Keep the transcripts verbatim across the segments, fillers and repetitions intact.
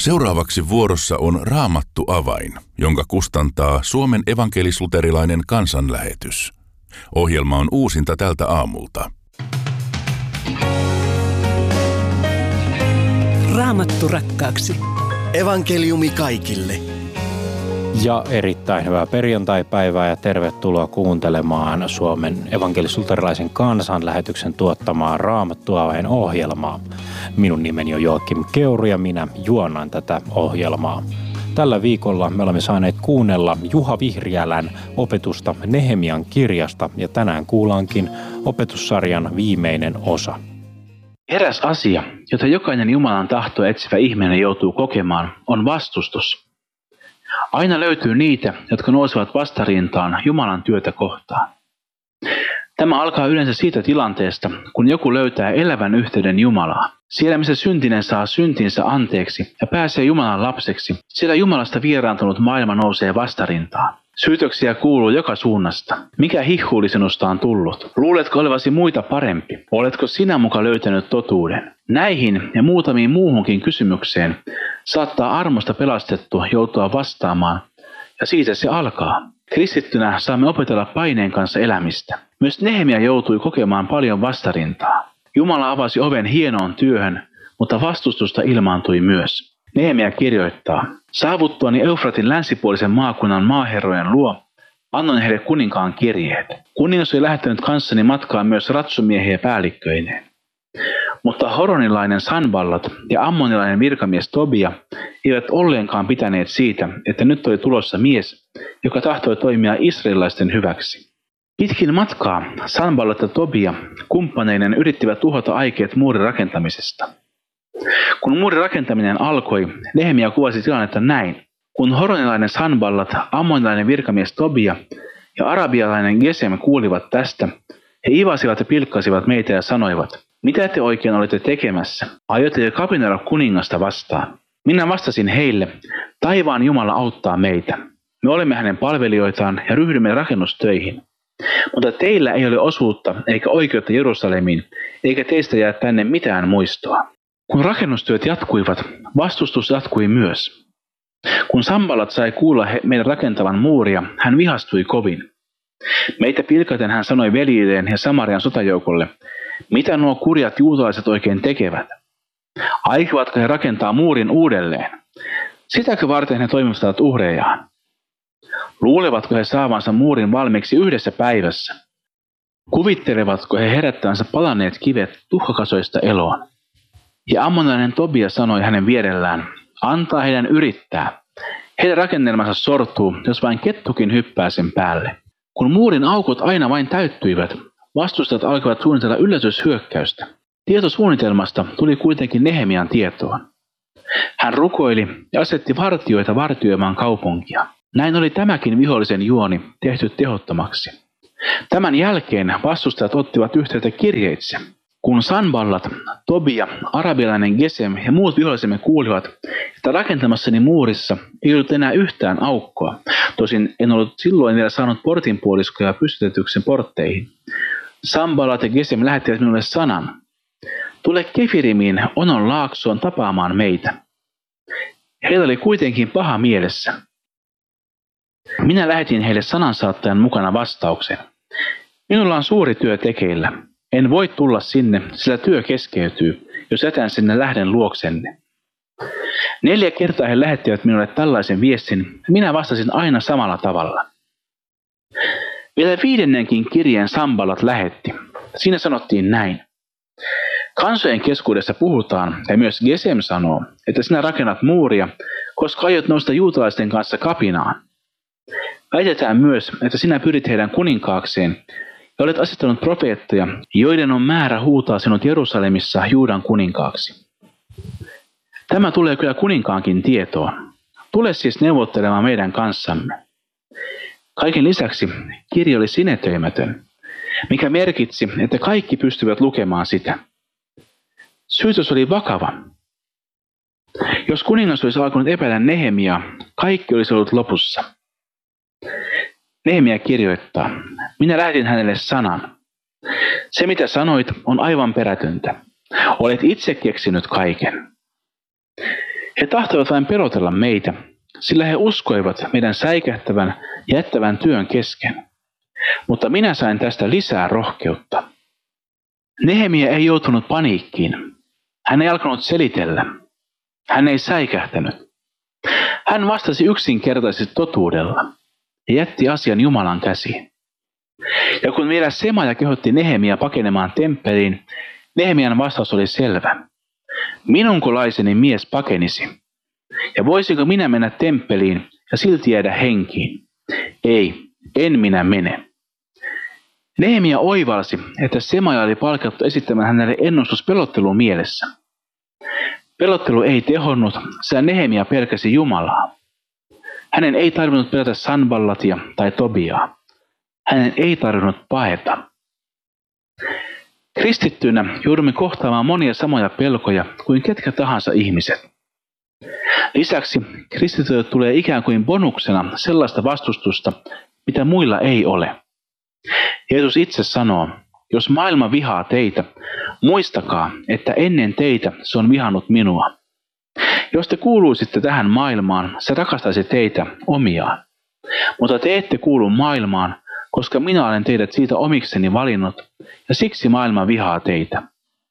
Seuraavaksi vuorossa on Raamattu avain, jonka kustantaa Suomen evankelis-luterilainen kansanlähetys. Ohjelma on uusinta tältä aamulta. Raamattu rakkaaksi. Evankeliumi kaikille. Ja erittäin hyvää perjantaipäivää ja tervetuloa kuuntelemaan Suomen evankelis-luterilaisen kansanlähetyksen tuottamaa Raamattu avain ohjelmaa. Minun nimeni on Joakim Keuru ja minä juonnan tätä ohjelmaa. Tällä viikolla me olemme saaneet kuunnella Juha Vihriälän opetusta Nehemian kirjasta ja tänään kuullaankin opetussarjan viimeinen osa. Eräs asia, jota jokainen Jumalan tahtoa etsivä ihminen joutuu kokemaan, on vastustus. Aina löytyy niitä, jotka nousevat vastarintaan Jumalan työtä kohtaan. Tämä alkaa yleensä siitä tilanteesta, kun joku löytää elävän yhteyden Jumalaan. Siellä, missä syntinen saa syntinsä anteeksi ja pääsee Jumalan lapseksi, siellä Jumalasta vieraantunut maailma nousee vastarintaan. Syytöksiä kuuluu joka suunnasta. Mikä hihhuuli sinusta on tullut? Luuletko olevasi muita parempi? Oletko sinä muka löytänyt totuuden? Näihin ja muutamiin muuhunkin kysymykseen saattaa armosta pelastettu joutua vastaamaan, ja siitä se alkaa. Kristittynä saamme opetella paineen kanssa elämistä. Myös Nehemia joutui kokemaan paljon vastarintaa. Jumala avasi oven hienoon työhön, mutta vastustusta ilmaantui myös. Nehemia kirjoittaa: saavuttuani Eufratin länsipuolisen maakunnan maaherrojen luo, annoin heille kuninkaan kirjeet. Kuningas oli lähettänyt kanssani matkaan myös ratsumiehiä päällikköineen. Mutta horonilainen Sanballat ja ammonilainen virkamies Tobia eivät ollenkaan pitäneet siitä, että nyt oli tulossa mies, joka tahtoi toimia israelilaisten hyväksi. Pitkin matkaa Sanballat ja Tobia kumppaneinen yrittivät tuhota aikeet muurin rakentamisesta. Kun muurin rakentaminen alkoi, Nehemia kuvasi tilannetta näin. Kun horonilainen Sanballat, ammonilainen virkamies Tobia ja arabialainen Gesem kuulivat tästä, he ivasivat ja pilkkasivat meitä ja sanoivat: mitä te oikein olette tekemässä? Aiotte kapinoida kuningasta vastaan? Minä vastasin heille: taivaan Jumala auttaa meitä. Me olemme hänen palvelijoitaan ja ryhdymme rakennustöihin. Mutta teillä ei ole osuutta eikä oikeutta Jerusalemiin, eikä teistä jää tänne mitään muistoa. Kun rakennustyöt jatkuivat, vastustus jatkui myös. Kun Sanballat sai kuulla he, meidän rakentavan muuria, hän vihastui kovin. Meitä pilkaten hän sanoi veljilleen ja Samarian sotajoukolle: mitä nuo kurjat juutalaiset oikein tekevät? Aikovatko he rakentaa muurin uudelleen? Sitäkö varten he toimistavat uhrejaan? Luulevatko he saavansa muurin valmiiksi yhdessä päivässä? Kuvittelevatko he herättävänsä palaneet kivet tuhkakasoista eloon? Ja ammonilainen Tobia sanoi hänen vierellään: antaa heidän yrittää. Heidän rakennelmansa sortuu, jos vain kettukin hyppää sen päälle. Kun muurin aukot aina vain täyttyivät, vastustajat alkoivat suunnitella yllätyshyökkäystä. Tietosuunnitelmasta tuli kuitenkin Nehemian tietoon. Hän rukoili ja asetti vartijoita vartioimaan kaupunkia. Näin oli tämäkin vihollisen juoni tehty tehottomaksi. Tämän jälkeen vastustajat ottivat yhteyttä kirjeitse. Kun Sanballat, Tobia, arabialainen Gesem ja muut vihollisemme kuulivat, että rakentamassani muurissa ei ollut enää yhtään aukkoa, tosin en ollut silloin vielä saanut portinpuoliskoja pystytetyksi portteihin, Sanballat ja Gesem lähettivät minulle sanan: tule Kefirimiin Onon laaksoon tapaamaan meitä. Heillä oli kuitenkin paha mielessä. Minä lähetin heille sanansaattajan mukana vastauksen: minulla on suuri työ tekeillä. En voi tulla sinne, sillä työ keskeytyy, jos jätän sinne lähden luoksenne. Neljä kertaa he lähettivät minulle tällaisen viestin, ja minä vastasin aina samalla tavalla. Vielä viidennenkin kirjeen Sanballat lähetti. Siinä sanottiin näin: kansojen keskuudessa puhutaan, ja myös Gesem sanoo, että sinä rakennat muuria, koska aiot nousta juutalaisten kanssa kapinaan. Väitetään myös, että sinä pyrit heidän kuninkaakseen, ja olet asettanut profeettoja, joiden on määrä huutaa sinut Jerusalemissa Juudan kuninkaaksi. Tämä tulee kyllä kuninkaankin tietoon. Tule siis neuvottelemaan meidän kanssamme. Kaiken lisäksi kirja oli sinetöimätön, mikä merkitsi, että kaikki pystyvät lukemaan sitä. Syytös oli vakava. Jos kuningas olisi alkanut epäillä Nehemiaa, kaikki olisi ollut lopussa. Nehemia kirjoittaa: minä lähetin hänelle sanan. Se mitä sanoit on aivan perätöntä. Olet itse keksinyt kaiken. He tahtoivat vain pelotella meitä, sillä he uskoivat meidän säikähtävän ja jättävän työn kesken. Mutta minä sain tästä lisää rohkeutta. Nehemia ei joutunut paniikkiin. Hän ei alkanut selitellä. Hän ei säikähtänyt. Hän vastasi yksinkertaisesti totuudella ja jätti asian Jumalan käsiin. Ja kun vielä Semaja kehotti Nehemia pakenemaan temppeliin, Nehemian vastaus oli selvä. Minunko laiseni mies pakenisi? Ja voisinko minä mennä temppeliin ja silti jäädä henkiin? Ei, en minä mene. Nehemia oivalsi, että Semaja oli palkattu esittämään hänelle ennustus pelottelun mielessä. Pelottelu ei tehonnut, sillä Nehemia pelkäsi Jumalaa. Hänen ei tarvinnut pelätä Sanballatia tai Tobiaa. Hänen ei tarvinnut paeta. Kristittynä joudumme kohtaamaan monia samoja pelkoja kuin ketkä tahansa ihmiset. Lisäksi kristityille tulee ikään kuin bonuksena sellaista vastustusta, mitä muilla ei ole. Jeesus itse sanoo, jos maailma vihaa teitä, muistakaa, että ennen teitä se on vihannut minua. Jos te kuuluisitte tähän maailmaan, se rakastaisi teitä omiaan. Mutta te ette kuulu maailmaan, koska minä olen teidät siitä omikseni valinnut, ja siksi maailma vihaa teitä.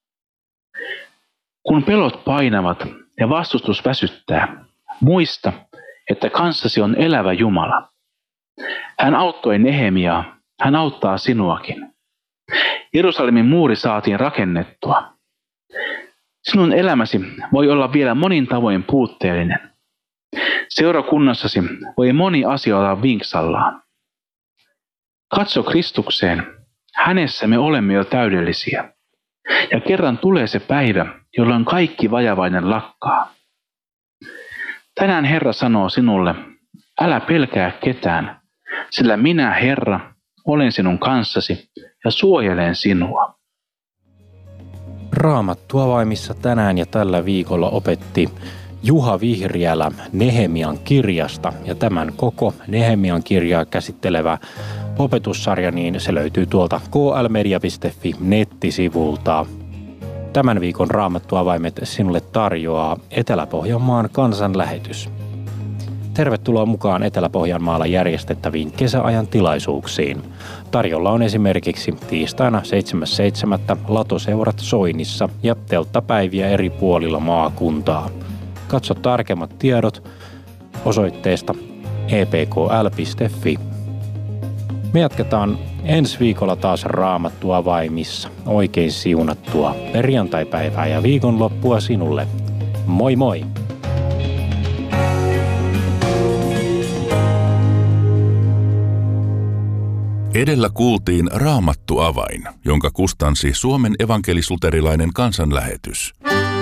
Kun pelot painavat ja vastustus väsyttää, muista, että kanssasi on elävä Jumala. Hän auttoi Nehemiaa, hän auttaa sinuakin. Jerusalemin muuri saatiin rakennettua. Sinun elämäsi voi olla vielä monin tavoin puutteellinen. Seurakunnassasi voi moni asia olla vinksallaan. Katso Kristukseen, hänessä me olemme jo täydellisiä. Ja kerran tulee se päivä, jolloin kaikki vajavainen lakkaa. Tänään Herra sanoo sinulle, älä pelkää ketään, sillä minä, Herra, olen sinun kanssasi ja suojelen sinua. Raamattuavaimissa tänään ja tällä viikolla opetti Juha Vihriälä Nehemian kirjasta, ja tämän koko Nehemian kirjaa käsittelevä opetussarja, niin se löytyy tuolta k l media piste f i nettisivulta. Tämän viikon Raamattuavaimet sinulle tarjoaa Etelä-Pohjanmaan kansanlähetys. Tervetuloa mukaan Etelä-Pohjanmaalla järjestettäviin kesäajan tilaisuuksiin. Tarjolla on esimerkiksi tiistaina seitsemäs seitsemättä latoseurat Soinissa ja telttapäiviä eri puolilla maakuntaa. Katso tarkemmat tiedot osoitteesta e p k l piste f i. Me jatketaan ensi viikolla taas Raamattuavaimissa. Oikein siunattua perjantaipäivää ja viikonloppua sinulle. Moi moi! Edellä kuultiin Raamattuavain, jonka kustansi Suomen evankelis-luterilainen kansanlähetys.